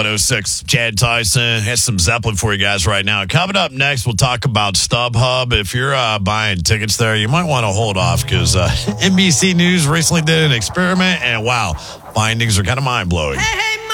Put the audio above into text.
106. Chad Tyson has some Zeppelin for you guys right now. Coming up next, we'll talk about StubHub. If you're buying tickets there, you might want to hold off because NBC News recently did an experiment, and wow, findings are kind of mind-blowing. Hey,